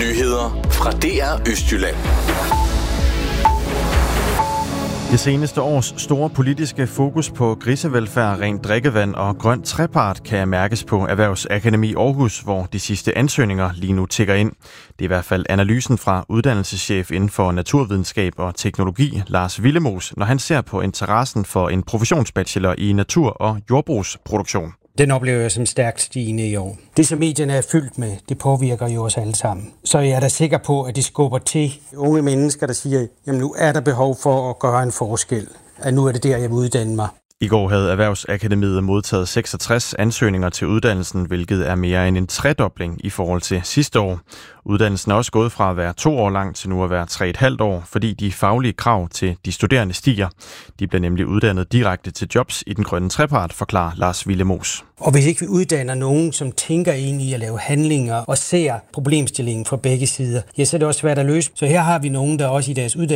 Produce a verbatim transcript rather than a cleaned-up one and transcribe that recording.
Nyheder fra D R Østjylland. Det seneste års store politiske fokus på grisevelfærd, rent drikkevand og grøn trepart kan mærkes på Erhvervsakademi Aarhus, hvor de sidste ansøgninger lige nu tikker ind. Det er i hvert fald analysen fra uddannelseschef inden for naturvidenskab og teknologi, Lars Willemoes, når han ser på interessen for en professionsbachelor i natur- og jordbrugsproduktion. Den oplever jeg som stærkt stigende i år. Det, som medierne er fyldt med, det påvirker jo os alle sammen. Så jeg er da sikker på, at det skubber til unge mennesker, der siger, jamen nu er der behov for at gøre en forskel. At nu er det der, jeg vil uddanne mig. I går havde Erhvervsakademiet modtaget seksogtres ansøgninger til uddannelsen, hvilket er mere end en tredobling i forhold til sidste år. Uddannelsen er også gået fra at være to år lang til nu at være tre et halvt år, fordi de faglige krav til de studerende stiger. De bliver nemlig uddannet direkte til jobs i den grønne trepart, forklarer Lars Willemoes. Og hvis ikke vi uddanner nogen, som tænker ind i at lave handlinger og ser problemstillingen fra begge sider, ja, så er det også svært at løse. Så her har vi nogen, der også i deres uddannelse